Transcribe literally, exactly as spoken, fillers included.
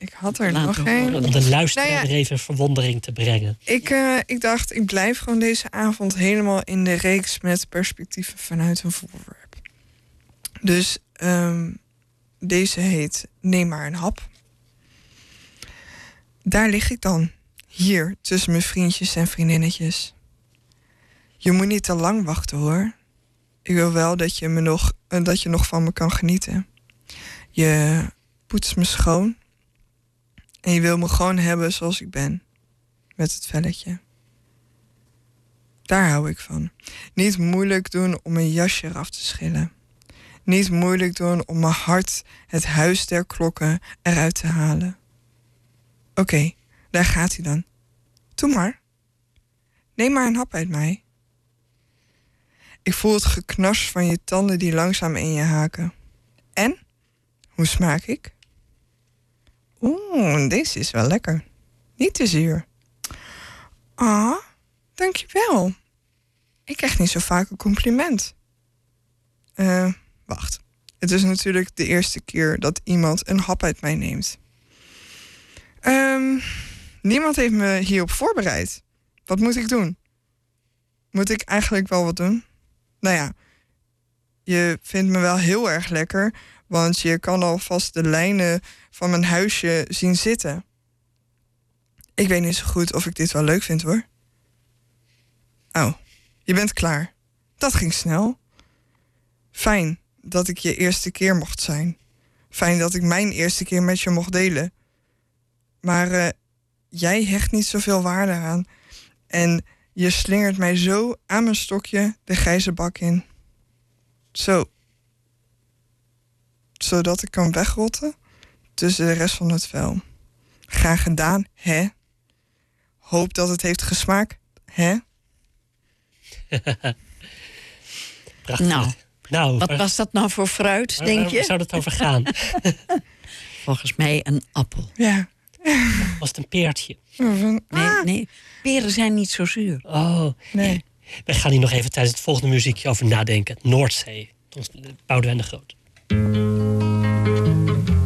Ik had er Laat nog hem geen. horen. Om de luisteraar Nou ja. er even verwondering te brengen. Ik, uh, ik dacht, ik blijf gewoon deze avond helemaal in de reeks met perspectieven vanuit een voorwerp. Dus um, deze heet Neem maar een hap. Daar lig ik dan, hier tussen mijn vriendjes en vriendinnetjes. Je moet niet te lang wachten hoor. Ik wil wel dat je, me nog, uh, dat je nog van me kan genieten. Je poetst me schoon. En je wil me gewoon hebben zoals ik ben. Met het velletje. Daar hou ik van. Niet moeilijk doen om mijn jasje eraf te schillen. Niet moeilijk doen om mijn hart, het huis der klokken, eruit te halen. Oké, okay, daar gaat hij dan. Doe maar. Neem maar een hap uit mij. Ik voel het geknars van je tanden die langzaam in je haken. En? Hoe smaak ik? Oeh, deze is wel lekker. Niet te zuur. Ah, dankjewel. Ik krijg niet zo vaak een compliment. Eh, uh, wacht. Het is natuurlijk de eerste keer dat iemand een hap uit mij neemt. Um, niemand heeft me hierop voorbereid. Wat moet ik doen? Moet ik eigenlijk wel wat doen? Nou ja, je vindt me wel heel erg lekker, want je kan alvast de lijnen van mijn huisje zien zitten. Ik weet niet zo goed of ik dit wel leuk vind, hoor. Oh, je bent klaar. Dat ging snel. Fijn dat ik je eerste keer mocht zijn. Fijn dat ik mijn eerste keer met je mocht delen. Maar uh, jij hecht niet zoveel waarde aan. En je slingert mij zo aan mijn stokje de grijze bak in. Zo. Zodat ik kan wegrotten tussen de rest van het vel. Graag gedaan, hè? Hoop dat het heeft gesmaakt, hè? Prachtig. Nou, nou, wat waar, was dat nou voor fruit, waar, denk waar, je? Waar zou het over gaan? Volgens mij een appel. Ja. Was het een peertje? Nee, nee, peren zijn niet zo zuur. Oh, nee. We gaan hier nog even tijdens het volgende muziekje over nadenken. Noordzee, Boudewijn de Groot.